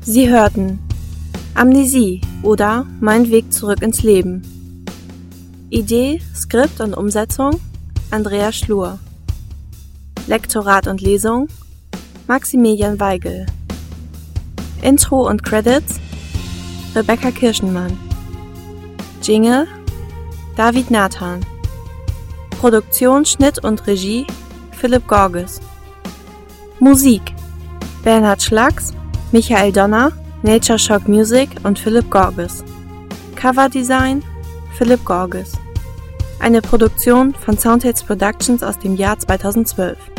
Sie hörten Amnesie oder Mein Weg zurück ins Leben. Idee, Skript und Umsetzung Andrea Schlur. Lektorat und Lesung Maximilian Weigel. Intro und Credits Rebecca Kirschenmann. Jingle David Nathan. Produktion, Schnitt und Regie Philipp Gorges. Musik Bernhard Schlags, Michael Donner, Nature Shock Music und Philipp Gorges. Coverdesign Philipp Gorges. Eine Produktion von Soundhits Productions aus dem Jahr 2012.